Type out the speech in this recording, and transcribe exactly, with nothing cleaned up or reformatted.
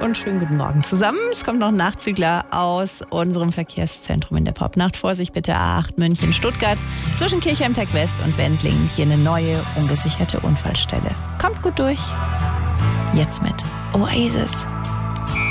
und schönen guten Morgen zusammen. Es kommt noch ein Nachzügler aus unserem Verkehrszentrum in der Popnacht. Vorsicht bitte A acht München, Stuttgart. Zwischen Kirchheim-Tech West und Wendlingen hier eine neue, ungesicherte Unfallstelle. Kommt gut durch. Jetzt mit Oasis.